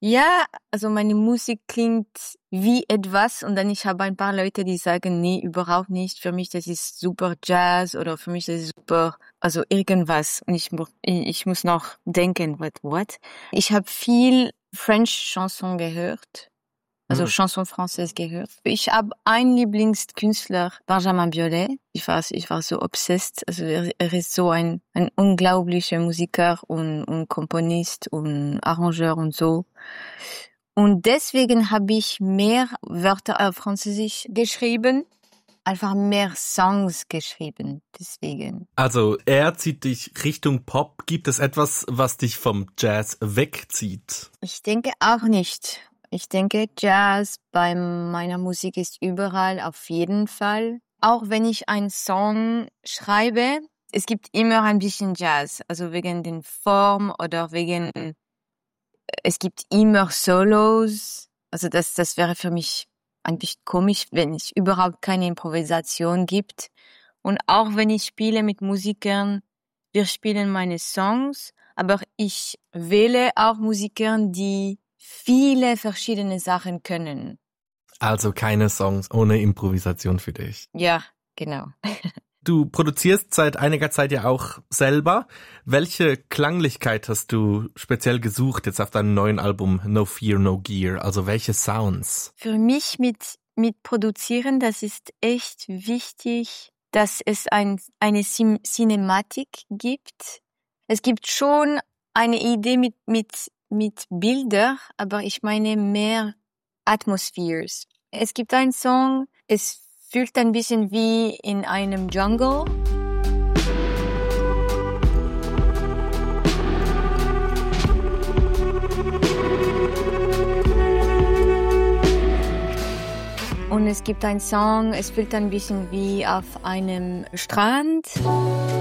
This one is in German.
Ja, also meine Musik klingt wie etwas und dann ich habe ein paar Leute, die sagen, nee, überhaupt nicht. Für mich das ist super Jazz oder für mich das ist super, also irgendwas. Und ich muss noch denken, what? Ich habe viel French Chanson gehört, also Chanson française gehört. Ich habe einen Lieblingskünstler, Benjamin Biolay. Ich war so obsessed. Also er ist so ein unglaublicher Musiker und Komponist und Arrangeur und so. Und deswegen habe ich mehr Wörter auf Französisch geschrieben, einfach mehr Songs geschrieben, deswegen. Also er zieht dich Richtung Pop. Gibt es etwas, was dich vom Jazz wegzieht? Ich denke auch nicht. Ich denke, Jazz bei meiner Musik ist überall auf jeden Fall. Auch wenn ich einen Song schreibe, es gibt immer ein bisschen Jazz. Also wegen den Form oder es gibt immer Solos. Also das wäre für mich ein bisschen komisch, wenn es überhaupt keine Improvisation gibt. Und auch wenn ich spiele mit Musikern, wir spielen meine Songs, aber ich wähle auch Musikern, die viele verschiedene Sachen können. Also keine Songs ohne Improvisation für dich. Ja, genau. Du produzierst seit einiger Zeit ja auch selber. Welche Klanglichkeit hast du speziell gesucht jetzt auf deinem neuen Album No Fear, No Gear? Also welche Sounds? Für mich mit Produzieren, das ist echt wichtig, dass es eine Cinematik gibt. Es gibt schon eine Idee mit Bilder, aber ich meine mehr Atmospheres. Es gibt einen Song, es fühlt ein bisschen wie in einem Jungle. Und es gibt einen Song, es fühlt ein bisschen wie auf einem Strand.